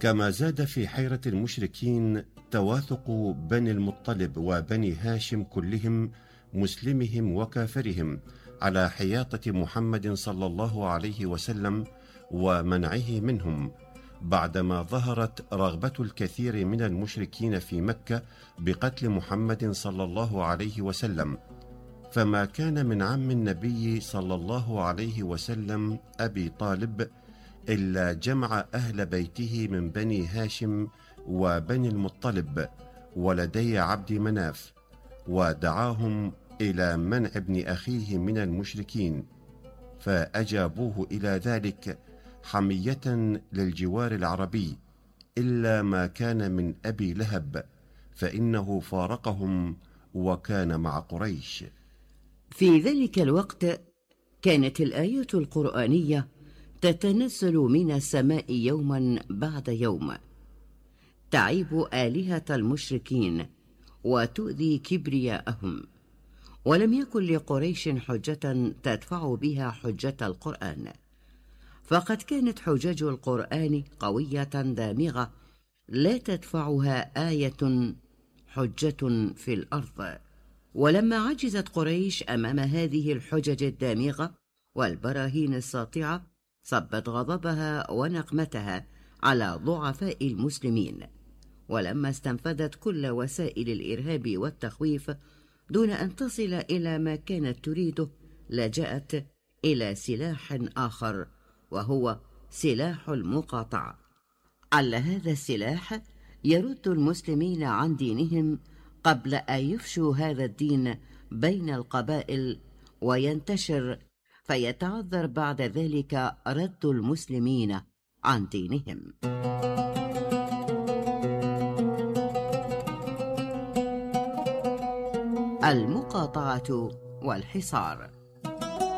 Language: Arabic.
كما زاد في حيرة المشركين تواثق بني المطلب وبني هاشم كلهم، مسلمهم وكافرهم، على حياطة محمد صلى الله عليه وسلم ومنعه منهم، بعدما ظهرت رغبة الكثير من المشركين في مكة بقتل محمد صلى الله عليه وسلم. فما كان من عم النبي صلى الله عليه وسلم أبي طالب إلا جمع أهل بيته من بني هاشم وبني المطلب ولدي عبد مناف، ودعاهم إلى منع ابن أخيه من المشركين، فأجابوه إلى ذلك حمية للجوار العربي، إلا ما كان من أبي لهب، فإنه فارقهم وكان مع قريش. في ذلك الوقت كانت الآية القرآنية تتنزل من السماء يوما بعد يوم، تعيب آلهة المشركين وتؤذي كبرياءهم، ولم يكن لقريش حجة تدفع بها حجة القرآن، فقد كانت حجج القرآن قوية دامغة لا تدفعها آية حجة في الأرض. ولما عجزت قريش أمام هذه الحجج الدامغة والبراهين الساطعة، صبت غضبها ونقمتها على ضعفاء المسلمين، ولما استنفذت كل وسائل الإرهاب والتخويف دون أن تصل إلى ما كانت تريده، لجأت إلى سلاح آخر، وهو سلاح المقاطعة. على هذا السلاح يرد المسلمين عن دينهم قبل أن يفشوا هذا الدين بين القبائل وينتشر، فيتعذر بعد ذلك رد المسلمين عن دينهم. المقاطعة والحصار.